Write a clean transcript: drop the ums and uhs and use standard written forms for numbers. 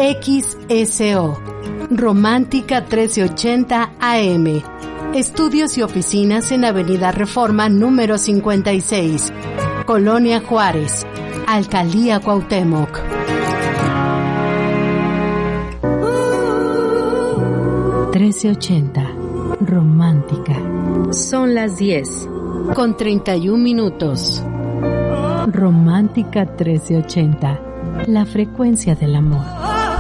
XSO, Romántica 1380 AM. Estudios y oficinas en Avenida Reforma número 56, Colonia Juárez, Alcaldía Cuauhtémoc. Romántica. Son las 10:31. Romántica 1380, la frecuencia del amor.